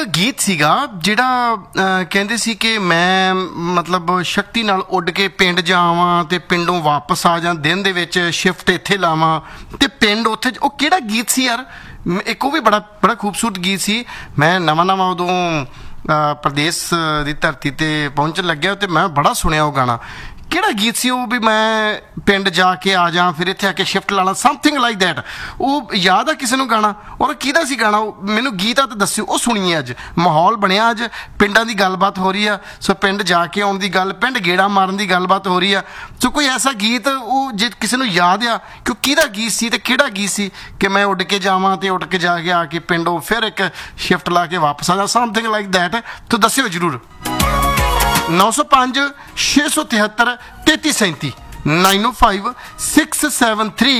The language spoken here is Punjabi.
ਗੀਤ ਸੀਗਾ ਜਿਹੜਾ ਕਹਿੰਦੇ ਸੀ ਕਿ ਮੈਂ ਮਤਲਬ ਸ਼ਕਤੀ ਨਾਲ ਉੱਡ ਕੇ ਪਿੰਡ ਜਾਵਾਂ ਤੇ ਪਿੰਡੋਂ ਵਾਪਸ ਆ ਜਾਂ ਦਿਨ ਦੇ ਵਿੱਚ ਸ਼ਿਫਟ ਇੱਥੇ ਲਾਵਾਂ ਤੇ ਪਿੰਡ ਉੱਥੇ। ਉਹ ਕਿਹੜਾ ਗੀਤ ਸੀ ਯਾਰ? ਇੱਕ ਉਹ ਵੀ ਬੜਾ ਖੂਬਸੂਰਤ ਗੀਤ ਸੀ। ਮੈਂ ਨਵਾਂ ਉਦੋਂ ਪ੍ਰਦੇਸ਼ ਦੀ ਧਰਤੀ ਤੇ ਪਹੁੰਚਣ ਲੱਗਿਆ ਤੇ ਮੈਂ ਬੜਾ ਸੁਣਿਆ ਉਹ ਗਾਣਾ। ਕਿਹੜਾ ਗੀਤ ਸੀ ਉਹ ਵੀ ਮੈਂ ਪਿੰਡ ਜਾ ਕੇ ਆ ਜਾ ਫਿਰ ਇੱਥੇ ਆ ਕੇ ਸ਼ਿਫਟ ਲਾ ਲਾ, ਸਮਥਿੰਗ ਲਾਈਕ ਦੈਟ। ਉਹ ਯਾਦ ਆ ਕਿਸੇ ਨੂੰ ਗਾਣਾ? ਔਰ ਕਿਹਦਾ ਸੀ ਗਾਣਾ? ਉਹ ਮੈਨੂੰ ਗੀਤ ਆ ਤਾਂ ਦੱਸਿਓ। ਉਹ ਸੁਣੀਏ। ਅੱਜ ਮਾਹੌਲ ਬਣਿਆ, ਅੱਜ ਪਿੰਡਾਂ ਦੀ ਗੱਲਬਾਤ ਹੋ ਰਹੀ ਆ। ਸੋ ਪਿੰਡ ਜਾ ਕੇ ਆਉਣ ਦੀ ਗੱਲ, ਪਿੰਡ ਗੇੜਾ ਮਾਰਨ ਦੀ ਗੱਲਬਾਤ ਹੋ ਰਹੀ ਆ। ਸੋ ਕੋਈ ਐਸਾ ਗੀਤ ਉਹ ਜੇ ਕਿਸੇ ਨੂੰ ਯਾਦ ਆ ਕਿ ਉਹ ਕਿਹਦਾ ਗੀਤ ਸੀ ਤੇ ਕਿਹੜਾ ਗੀਤ ਸੀ ਕਿ ਮੈਂ ਉੱਡ ਕੇ ਜਾਵਾਂ ਤੇ ਉੱਡ ਕੇ ਜਾ ਕੇ ਆ ਕੇ ਪਿੰਡੋਂ ਫਿਰ ਇੱਕ ਸ਼ਿਫਟ ਲਾ ਕੇ ਵਾਪਸ ਆ ਜਾ, ਸਮਥਿੰਗ ਲਾਈਕ ਦੈਟ, ਤਾਂ ਦੱਸਿਓ ਜ਼ਰੂਰ। 905 673 3337 905 673